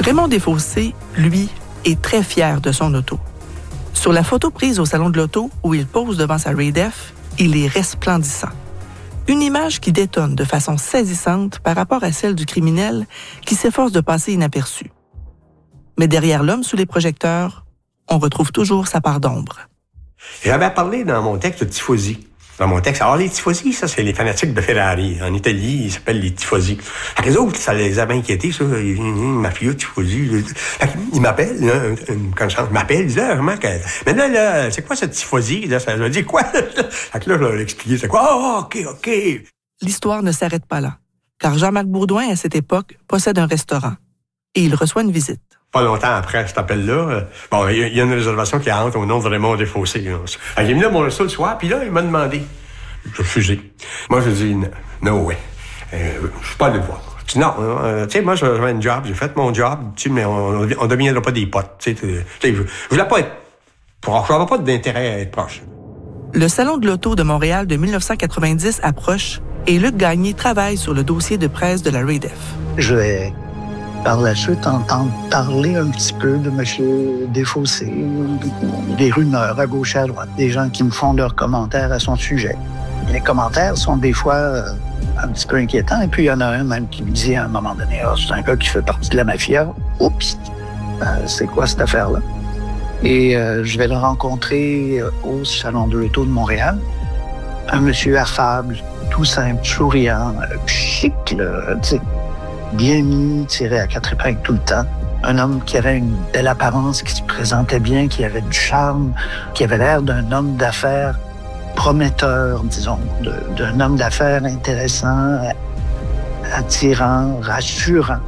Raymond Desfossés, lui, est très fier de son auto. Sur la photo prise au Salon de l'Auto, où il pose devant sa Raid-F, il est resplendissant. Une image qui détonne de façon saisissante par rapport à celle du criminel qui s'efforce de passer inaperçu. Mais derrière l'homme sous les projecteurs, on retrouve toujours sa part d'ombre. J'avais parlé dans mon texte de tifosi. Dans mon texte, alors les tifosi, ça, c'est les fanatiques de Ferrari. En Italie, ils s'appellent les tifosi. Les autres, ça les a bien inquiétés, ça. Mafia, tifosi. Ils m'appellent, là, quand je m'appelle, ils disent, vraiment, mais là, c'est quoi ce tifosi? Là, ça veut dire quoi? Fait que là, je leur ai expliqué, c'est quoi? Oh, OK. L'histoire ne s'arrête pas là, car Jean-Marc Bourdouin, à cette époque, possède un restaurant. Et il reçoit une visite. Pas longtemps après cet appel-là, il y a une réservation qui entre au nom de Raymond Desfossés. Il est venu à mon resto le soir, puis là, il m'a demandé. J'ai refusé. Moi, j'ai dit, no way. Je suis pas allé le voir. Je dis, non, tu sais, moi, j'avais une job, j'ai fait mon job, tu sais, mais on ne deviendra pas des potes. Tu sais, je voulais pas être proche, j'avais pas d'intérêt à être proche. Le Salon de l'Auto de Montréal de 1990 approche et Luc Gagné travaille sur le dossier de presse de la Raid-F. Je vais par la suite entendre parler un petit peu de M. Desfossés, des rumeurs à gauche et à droite, des gens qui me font leurs commentaires à son sujet. Les commentaires sont des fois un petit peu inquiétants, et puis il y en a un même qui me dit à un moment donné, c'est un gars qui fait partie de la mafia. Oups! C'est quoi cette affaire-là? Et je vais le rencontrer au Salon de l'Auto de Montréal. Un monsieur affable, tout simple, souriant, chic, là, tu sais, bien mis, tiré à 4 épingles tout le temps. Un homme qui avait une belle apparence, qui se présentait bien, qui avait du charme, qui avait l'air d'un homme d'affaires prometteur, disons, d'un homme d'affaires intéressant, attirant, rassurant.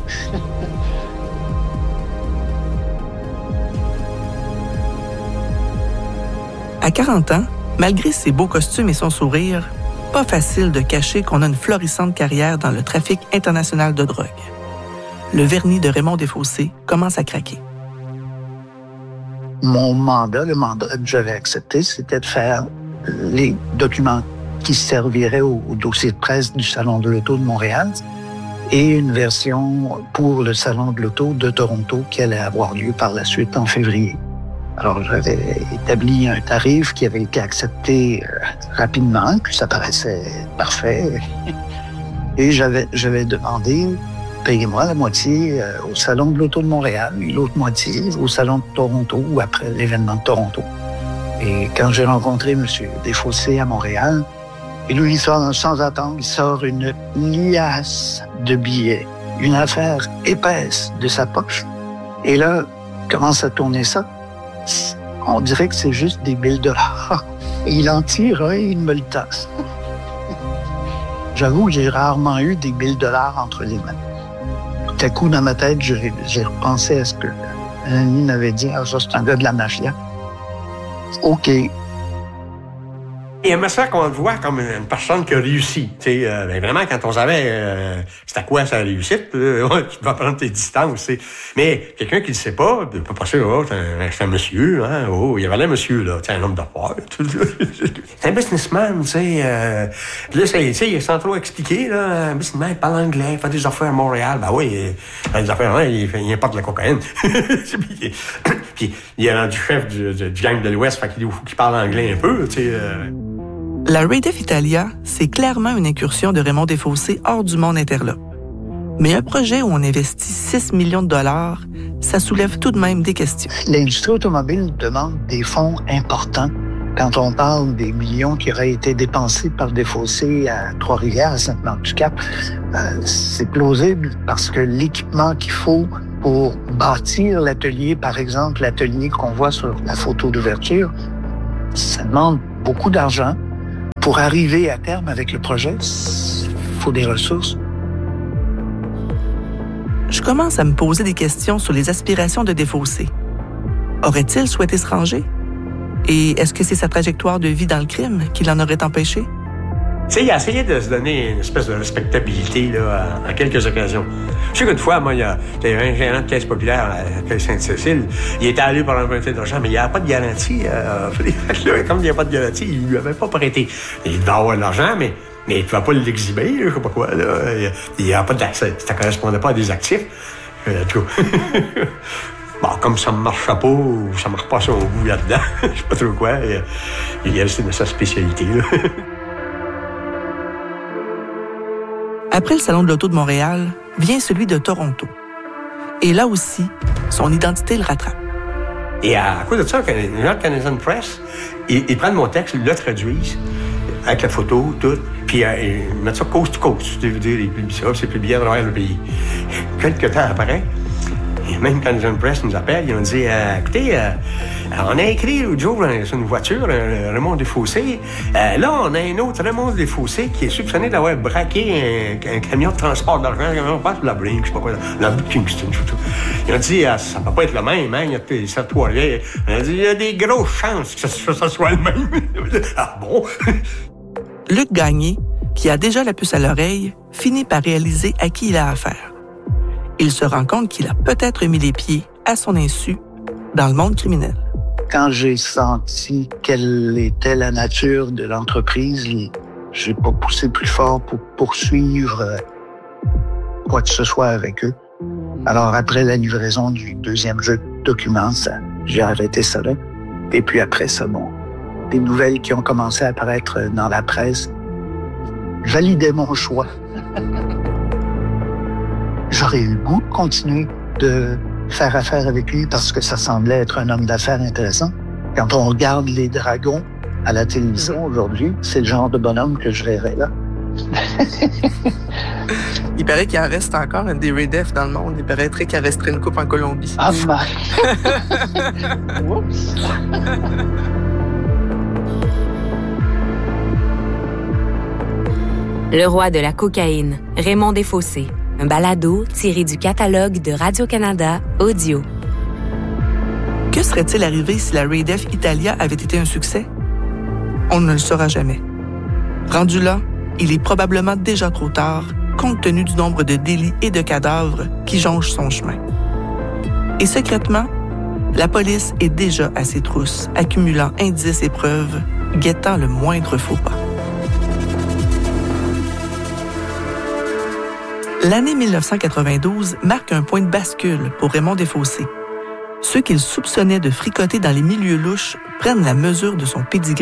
À 40 ans, malgré ses beaux costumes et son sourire, pas facile de cacher qu'on a une florissante carrière dans le trafic international de drogue. Le vernis de Raymond Desfossés commence à craquer. Mon mandat, le mandat que j'avais accepté, c'était de faire les documents qui serviraient au dossier de presse du Salon de l'Auto de Montréal et une version pour le Salon de l'Auto de Toronto qui allait avoir lieu par la suite en février. Alors, j'avais établi un tarif qui avait été accepté rapidement, puis ça paraissait parfait. Et j'avais demandé, payez-moi la moitié au Salon de l'Auto de Montréal, et l'autre moitié au Salon de Toronto ou après l'événement de Toronto. Et quand j'ai rencontré M. Desfossés à Montréal, et lui, il sort sans attendre, il sort une liasse de billets, une affaire épaisse de sa poche. Et là, il commence à tourner ça. On dirait que c'est juste des $1000. Et il en tire un et il me le tasse. J'avoue que j'ai rarement eu des $1000 entre les mains. Tout à coup, dans ma tête, j'ai repensé à ce que un ami m'avait dit. Ah, ça, c'est un gars de la mafia. OK. Il aimait ça qu'on le voit comme une personne qui a réussi. Tu sais, vraiment, quand on savait c'était quoi sa réussite, tu dois prendre tes distances. T'sais. Mais quelqu'un qui ne le sait pas, peut pas passer, c'est un monsieur, hein, il y avait là monsieur, là, un homme d'affaires. C'est un businessman, tu sais. Là, il sans trop expliquer, là, un businessman, il parle anglais, il fait des affaires à Montréal. Ben oui, il fait des affaires, il importe de la cocaïne. Puis il est rendu chef du gang de l'Ouest, fait qu'il faut qu'il parle anglais un peu, tu sais. La Raid-F Italia, c'est clairement une incursion de Raymond Desfossés hors du monde interlope. Mais un projet où on investit 6 millions de dollars, ça soulève tout de même des questions. L'industrie automobile demande des fonds importants. Quand on parle des millions qui auraient été dépensés par Desfossés à Trois-Rivières, à Sainte-Marthe-du-Cap, c'est plausible parce que l'équipement qu'il faut pour bâtir l'atelier, par exemple, l'atelier qu'on voit sur la photo d'ouverture, ça demande beaucoup d'argent. Pour arriver à terme avec le projet, il faut des ressources. Je commence à me poser des questions sur les aspirations de Desfossés. Aurait-il souhaité se ranger? Et est-ce que c'est sa trajectoire de vie dans le crime qui l'en aurait empêché? Tu sais, il a essayé de se donner une espèce de respectabilité là, à quelques occasions. Je sais qu'une fois, moi, il y avait un gérant de caisse populaire à la caisse Sainte-Cécile. Il était allé pour emprunter de l'argent, mais il n'y avait pas de garantie. Comme il n'y avait pas de garantie, il ne lui avait pas prêté. Il devait avoir de l'argent, mais il ne pouvait pas l'exhiber, je ne sais pas quoi. Là. Il y avait pas ça ne correspondait pas à des actifs. Tout. Bon, comme ça ne marchait pas, ou ça ne marche pas son goût là-dedans, je ne sais pas trop quoi, il c'est de sa spécialité. Là. Après le Salon de l'Auto de Montréal, vient celui de Toronto. Et là aussi, son identité le rattrape. Et à cause de ça, les gens de Canadian Press, ils prennent mon texte, ils le traduisent, avec la photo, tout, puis ils mettent ça coast to coast. DVD, ils publient ça, c'est publié à travers le pays. Quelques temps après, même Canadian Press nous appelle, ils ont dit écoutez, on a écrit l'autre jour sur une voiture, Raymond Desfossés. Là, on a un autre Raymond Desfossés qui est soupçonné d'avoir braqué un camion de transport d'argent, on passe la Brink, je sais pas quoi, la Kingston, surtout. Ils ont dit ça peut pas être le même, hein, il y a cette Trois-Rivières. On a dit il y a des grosses chances que ça soit le même. Ah bon? Luc Gagné, qui a déjà la puce à l'oreille, finit par réaliser à qui il a affaire. Il se rend compte qu'il a peut-être mis les pieds, à son insu, dans le monde criminel. Quand j'ai senti quelle était la nature de l'entreprise, j'ai pas poussé plus fort pour poursuivre quoi que ce soit avec eux. Alors, après la livraison du deuxième jeu de documents, j'ai arrêté ça là. Et puis après ça, bon, des nouvelles qui ont commencé à apparaître dans la presse validaient mon choix. J'aurais eu le goût de continuer de faire affaire avec lui parce que ça semblait être un homme d'affaires intéressant. Quand on regarde les dragons à la télévision aujourd'hui, c'est le genre de bonhomme que je verrais là. Il paraît qu'il en reste encore un des Raydef dans le monde. Il paraîtrait qu'il resterait une coupe en Colombie. Ah, Oups! Le roi de la cocaïne, Raymond Desfossés. Un balado tiré du catalogue de Radio-Canada Audio. Que serait-il arrivé si la Raydef Italia avait été un succès? On ne le saura jamais. Rendu là, il est probablement déjà trop tard, compte tenu du nombre de délits et de cadavres qui jonchent son chemin. Et secrètement, la police est déjà à ses trousses, accumulant indices et preuves, guettant le moindre faux pas. L'année 1992 marque un point de bascule pour Raymond Desfossés. Ceux qu'il soupçonnait de fricoter dans les milieux louches prennent la mesure de son pédigree.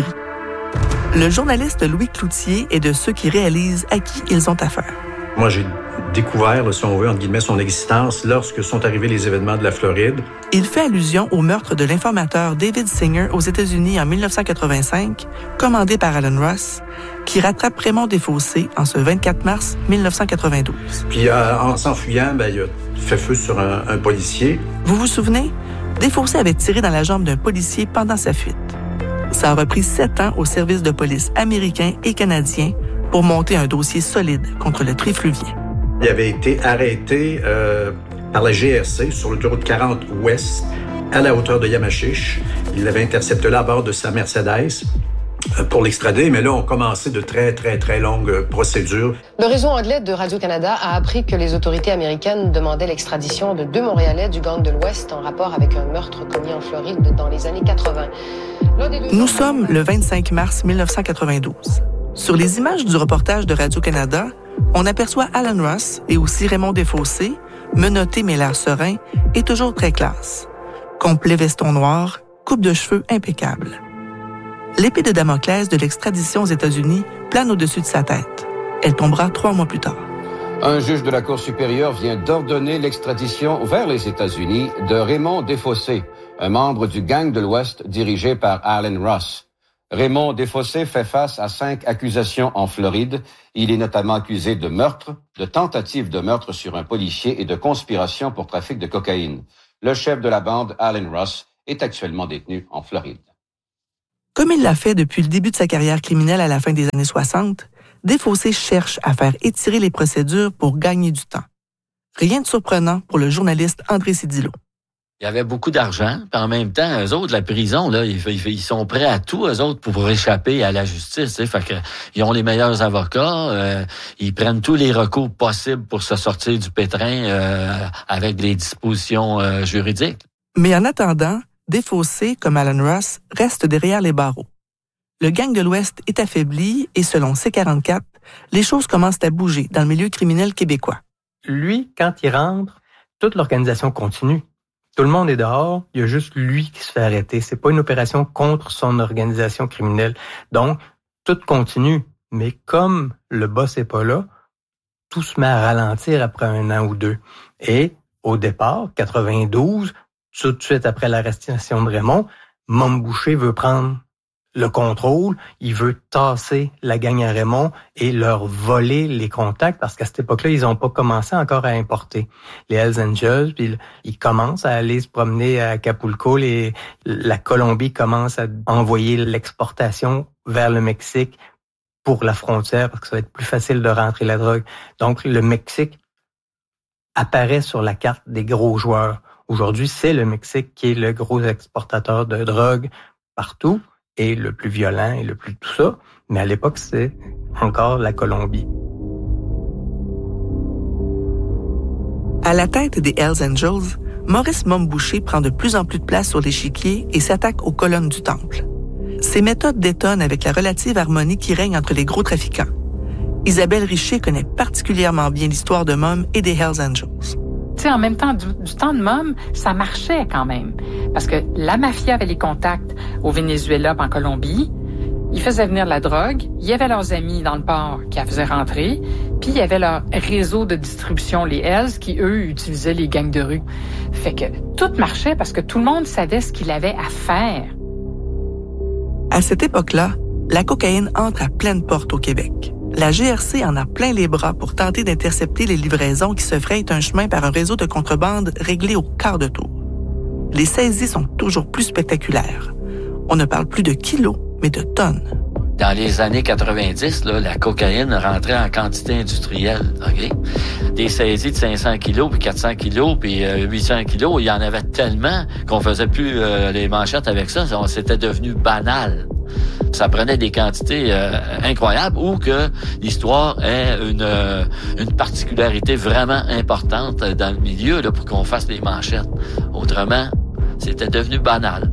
Le journaliste Louis Cloutier est de ceux qui réalisent à qui ils ont affaire. Moi, j'ai découvert, si on veut, entre guillemets, son existence lorsque sont arrivés les événements de la Floride. Il fait allusion au meurtre de l'informateur David Singer aux États-Unis en 1985, commandé par Alan Ross, qui rattrape Raymond Desfossés en ce 24 mars 1992. Puis, en s'enfuyant, il a fait feu sur un policier. Vous vous souvenez? Desfossés avait tiré dans la jambe d'un policier pendant sa fuite. Ça aura pris 7 ans au service de police américain et canadien pour monter un dossier solide contre le trifluvien. Il avait été arrêté par la GRC sur l'autoroute 40 Ouest, à la hauteur de Yamachiche. Il l'avait intercepté là à bord de sa Mercedes pour l'extrader, mais là, on commençait de très, très, très longues procédures. Le réseau anglais de Radio-Canada a appris que les autorités américaines demandaient l'extradition de 2 Montréalais du gang de l'Ouest en rapport avec un meurtre commis en Floride dans les années 80. Nous sommes le 25 mars 1992. Sur les images du reportage de Radio-Canada, on aperçoit Alan Ross et aussi Raymond Desfossés, menotté mais l'air serein et toujours très classe. Complet veston noir, coupe de cheveux impeccable. L'épée de Damoclès de l'extradition aux États-Unis plane au-dessus de sa tête. Elle tombera 3 mois plus tard. Un juge de la Cour supérieure vient d'ordonner l'extradition vers les États-Unis de Raymond Desfossés, un membre du gang de l'Ouest dirigé par Alan Ross. Raymond Desfossés fait face à 5 accusations en Floride. Il est notamment accusé de meurtre, de tentative de meurtre sur un policier et de conspiration pour trafic de cocaïne. Le chef de la bande, Alan Ross, est actuellement détenu en Floride. Comme il l'a fait depuis le début de sa carrière criminelle à la fin des années 60, Desfossés cherche à faire étirer les procédures pour gagner du temps. Rien de surprenant pour le journaliste André Cédillo. Il y avait beaucoup d'argent, puis en même temps, eux autres, la prison, là, ils sont prêts à tout, eux autres, pour échapper à la justice. Fait que ils ont les meilleurs avocats, ils prennent tous les recours possibles pour se sortir du pétrin avec les dispositions juridiques. Mais en attendant, Desfossés, comme Alan Ross, reste derrière les barreaux. Le gang de l'Ouest est affaibli et selon C44, les choses commencent à bouger dans le milieu criminel québécois. Lui, quand il rentre, toute l'organisation continue. Tout le monde est dehors, il y a juste lui qui se fait arrêter. C'est pas une opération contre son organisation criminelle. Donc, tout continue. Mais comme le boss est pas là, tout se met à ralentir après 1 an ou 2. Et au départ, 92, tout de suite après l'arrestation de Raymond, Mom Boucher veut prendre le contrôle, il veut tasser la gang à Raymond et leur voler les contacts parce qu'à cette époque-là, ils n'ont pas commencé encore à importer les Hells Angels. Puis ils commencent à aller se promener à Acapulco. La Colombie commence à envoyer l'exportation vers le Mexique pour la frontière parce que ça va être plus facile de rentrer la drogue. Donc, le Mexique apparaît sur la carte des gros joueurs. Aujourd'hui, c'est le Mexique qui est le gros exportateur de drogue partout. Et le plus violent et le plus tout ça. Mais à l'époque, c'est encore la Colombie. À la tête des Hells Angels, Maurice Mom Boucher prend de plus en plus de place sur l'échiquier et s'attaque aux colonnes du temple. Ses méthodes détonnent avec la relative harmonie qui règne entre les gros trafiquants. Isabelle Richer connaît particulièrement bien l'histoire de Mom et des Hells Angels. Tu sais, en même temps, du temps de Mom, ça marchait quand même. Parce que la mafia avait les contacts au Venezuela et en Colombie. Ils faisaient venir de la drogue. Il y avait leurs amis dans le port qui la faisaient rentrer. Puis il y avait leur réseau de distribution, les Hells, qui, eux, utilisaient les gangs de rue. Fait que tout marchait parce que tout le monde savait ce qu'il avait à faire. À cette époque-là, la cocaïne entre à pleine porte au Québec. La GRC en a plein les bras pour tenter d'intercepter les livraisons qui se frayent un chemin par un réseau de contrebande réglé au quart de tour. Les saisies sont toujours plus spectaculaires. On ne parle plus de kilos, mais de tonnes. Dans les années 90, là, la cocaïne rentrait en quantité industrielle. OK? Des saisies de 500 kilos, puis 400 kilos, puis 800 kilos, il y en avait tellement qu'on faisait plus les manchettes avec ça. C'était devenu banal. Ça prenait des quantités incroyables ou que l'histoire ait une particularité vraiment importante dans le milieu là, pour qu'on fasse les manchettes. Autrement, c'était devenu banal.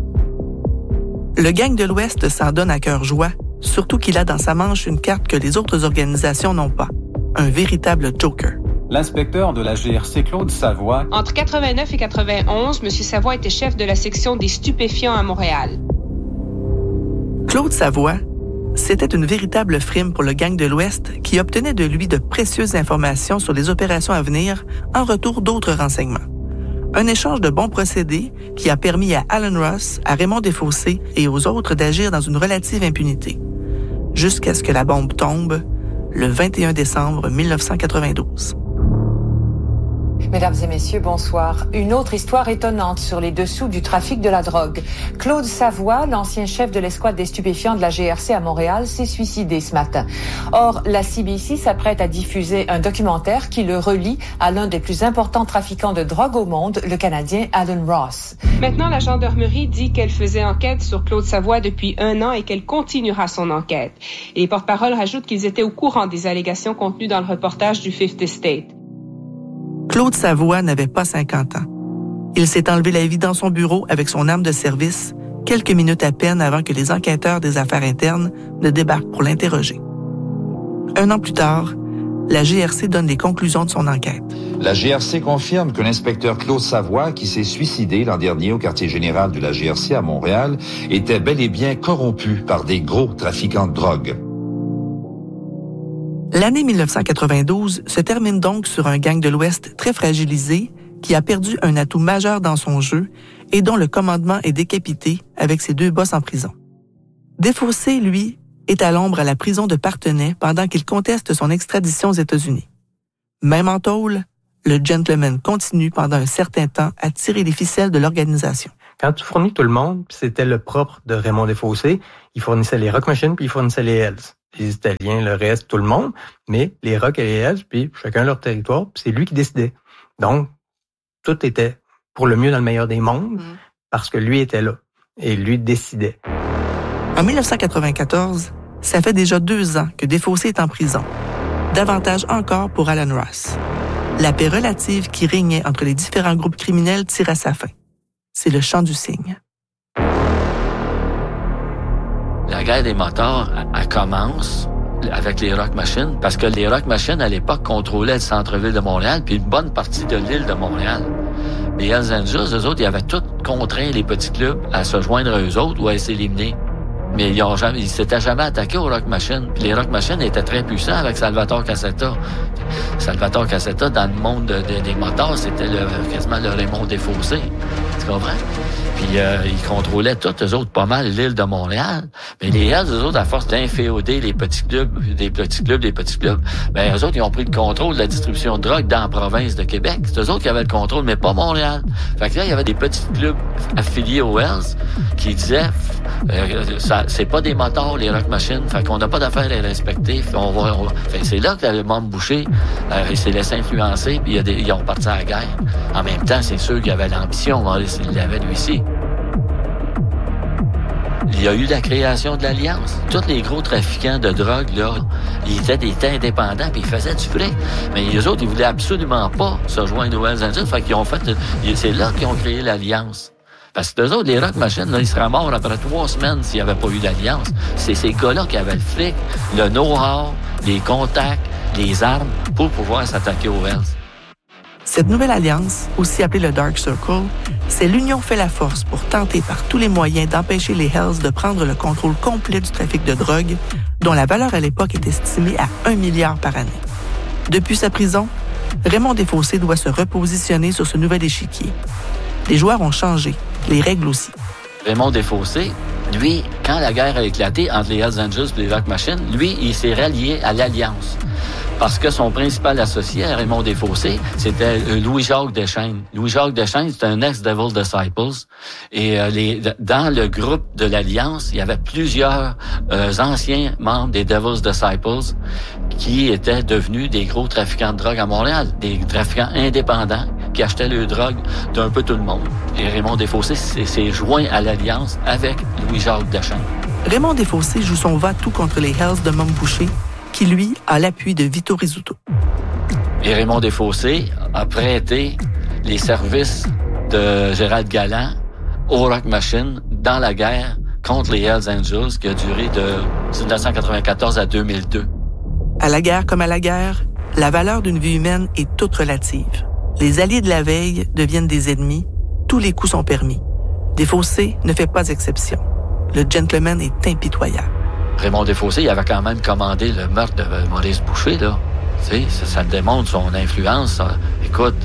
Le gang de l'Ouest s'en donne à cœur joie, surtout qu'il a dans sa manche une carte que les autres organisations n'ont pas. Un véritable joker. L'inspecteur de la GRC, Claude Savoie. Entre 89 et 91, M. Savoie était chef de la section des stupéfiants à Montréal. Claude Savoie, c'était une véritable frime pour le gang de l'Ouest qui obtenait de lui de précieuses informations sur les opérations à venir en retour d'autres renseignements. Un échange de bons procédés qui a permis à Alan Ross, à Raymond Desfossés et aux autres d'agir dans une relative impunité. Jusqu'à ce que la bombe tombe le 21 décembre 1992. Mesdames et messieurs, bonsoir. Une autre histoire étonnante sur les dessous du trafic de la drogue. Claude Savoie, l'ancien chef de l'escouade des stupéfiants de la GRC à Montréal, s'est suicidé ce matin. Or, la CBC s'apprête à diffuser un documentaire qui le relie à l'un des plus importants trafiquants de drogue au monde, le Canadien Alan Ross. Maintenant, la gendarmerie dit qu'elle faisait enquête sur Claude Savoie depuis 1 an et qu'elle continuera son enquête. Et les porte-paroles rajoutent qu'ils étaient au courant des allégations contenues dans le reportage du Fifth Estate. Claude Savoie n'avait pas 50 ans. Il s'est enlevé la vie dans son bureau avec son arme de service, quelques minutes à peine avant que les enquêteurs des affaires internes ne débarquent pour l'interroger. 1 an plus tard, la GRC donne les conclusions de son enquête. La GRC confirme que l'inspecteur Claude Savoie, qui s'est suicidé l'an dernier au quartier général de la GRC à Montréal, était bel et bien corrompu par des gros trafiquants de drogue. L'année 1992 se termine donc sur un gang de l'Ouest très fragilisé qui a perdu un atout majeur dans son jeu et dont le commandement est décapité avec ses 2 boss en prison. Desfossés, lui, est à l'ombre à la prison de Parthenay pendant qu'il conteste son extradition aux États-Unis. Même en tôle, le gentleman continue pendant un certain temps à tirer les ficelles de l'organisation. Quand tu fournis tout le monde, c'était le propre de Raymond Desfossés, il fournissait les Rock Machines puis il fournissait les Hells. Les Italiens, le reste, tout le monde, mais les Rock et les Hells, puis chacun leur territoire, puis c'est lui qui décidait. Donc, tout était pour le mieux dans le meilleur des mondes, parce que lui était là, et lui décidait. En 1994, ça fait déjà 2 ans que Desfossés est en prison. Davantage encore pour Alan Ross. La paix relative qui régnait entre les différents groupes criminels tire à sa fin. C'est le chant du cygne. La guerre des motards, elle commence avec les Rock Machines, parce que les Rock Machines, à l'époque, contrôlaient le centre-ville de Montréal, puis une bonne partie de l'île de Montréal. Les Hells Angels, eux autres, ils avaient tous contraint les petits clubs à se joindre à eux autres ou à s'éliminer. Mais ils s'étaient jamais attaqués aux Rock Machines. Puis les Rock Machines étaient très puissants avec Salvatore Cassetta. Salvatore Cassetta, dans le monde des motards, c'était quasiment le Raymond Desfossés. Tu comprends? Puis ils contrôlaient tous, eux autres, pas mal l'île de Montréal. Mais les Hells, eux autres, à force d'inféoder les petits clubs, ben eux autres, ils ont pris le contrôle de la distribution de drogue dans la province de Québec. C'est eux autres qui avaient le contrôle, mais pas Montréal. Fait que là, il y avait des petits clubs affiliés aux Hells qui disaient c'est pas des motards, les Rock Machines, fait qu'on n'a pas d'affaire à les respecter. Fait c'est là que le membre Boucher s'est laissé influencer, puis ils ont parti à la guerre. En même temps, c'est sûr qu'il y avait l'ambition, Maurice, il l'avait lui aussi. Il y a eu la création de l'Alliance. Tous les gros trafiquants de drogue, là, ils étaient indépendants puis ils faisaient du fric. Mais les autres, ils voulaient absolument pas se joindre aux Hells Angels. Fait qu'ils ont c'est là qu'ils ont créé l'Alliance. Parce que eux autres, les Rock Machines, là, ils seraient morts après 3 semaines s'il n'y avait pas eu d'Alliance. C'est ces gars-là qui avaient le fric, le know-how, les contacts, les armes pour pouvoir s'attaquer aux Hells. Cette nouvelle alliance, aussi appelée le Dark Circle, c'est l'union fait la force pour tenter par tous les moyens d'empêcher les Hells de prendre le contrôle complet du trafic de drogue, dont la valeur à l'époque est estimée à 1 milliard par année. Depuis sa prison, Raymond Desfossés doit se repositionner sur ce nouvel échiquier. Les joueurs ont changé, les règles aussi. Raymond Desfossés, lui, quand la guerre a éclaté entre les Hells Angels et les Rock Machines, lui, il s'est rallié à l'Alliance. Parce que son principal associé à Raymond Desfossés, c'était Louis-Jacques Deschaines. Louis-Jacques Deschaines, c'est un ex-Devil Disciples. Et dans le groupe de l'Alliance, il y avait plusieurs anciens membres des Devil's Disciples qui étaient devenus des gros trafiquants de drogue à Montréal, des trafiquants indépendants qui achetaient le drogue d'un peu tout le monde. Et Raymond Desfossés s'est joint à l'Alliance avec Louis-Jacques Deschaines. Raymond Desfossés joue son va-tout contre les Hells de Mom Boucher, qui, lui, a l'appui de Vito Rizzuto. Et Raymond Desfossés a prêté les services de Gérald Galland aux Rock Machines dans la guerre contre les Hells Angels qui a duré de 1994 à 2002. À la guerre comme à la guerre, la valeur d'une vie humaine est toute relative. Les alliés de la veille deviennent des ennemis, tous les coups sont permis. Desfossés ne fait pas exception. Le gentleman est impitoyable. Raymond Desfossés, il avait quand même commandé le meurtre de Maurice Boucher, là. Tu sais, ça démontre son influence. Écoute,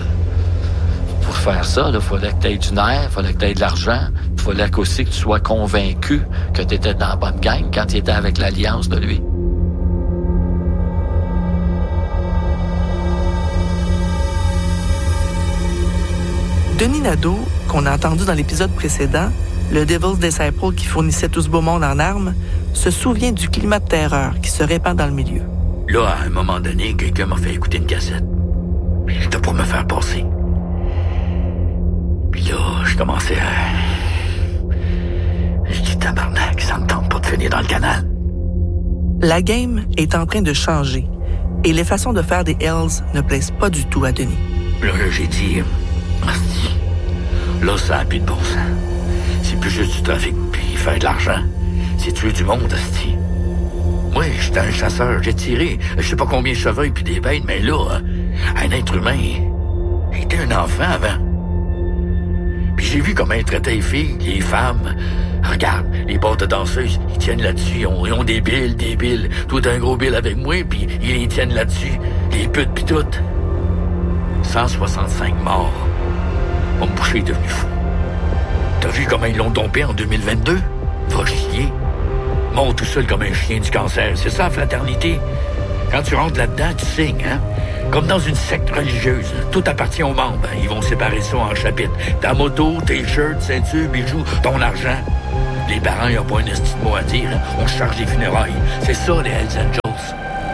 pour faire ça, il fallait que tu aies du nerf, il fallait que tu aies de l'argent, il fallait aussi que tu sois convaincu que tu étais dans la bonne gang quand tu étais avec l'Alliance de lui. Denis Nadeau, qu'on a entendu dans l'épisode précédent, le Devil's Disciple qui fournissait tout ce beau monde en armes, se souvient du climat de terreur qui se répand dans le milieu. Là, à un moment donné, quelqu'un m'a fait écouter une cassette. C'était pour me faire passer. Puis là, je commençais à... Je dis, tabarnak, ça me tente pas de finir dans le canal. La game est en train de changer et les façons de faire des Hells ne plaisent pas du tout à Denis. Là, j'ai dit, là, ça n'a plus de bon sens. C'est plus juste du trafic puis faire de l'argent. C'est tuer du monde, asti. Moi, j'étais un chasseur, j'ai tiré je sais pas combien de chevreuils puis des bêtes, mais là, un être humain, j'étais un enfant avant. Puis j'ai vu comment ils traitaient les filles, les femmes. Regarde, les bars de danseuses, ils tiennent là-dessus, ils ont des billes. Toi, t'as un gros bill avec moi, puis ils les tiennent là-dessus. Les putes pis tout. 165 morts. Mon Boucher est devenu fou. T'as vu comment ils l'ont dompé en 2022? Va chier. Mort tout seul comme un chien du cancer. C'est ça, la fraternité. Quand tu rentres là-dedans, tu signes, hein? Comme dans une secte religieuse. Tout appartient aux membres. Ils vont séparer ça en chapitres. Ta moto, tes shirts, ceintures, bijoux, ton argent. Les parents, ils n'ont pas un esti de mot à dire. On charge les funérailles. C'est ça, les Hells Angels.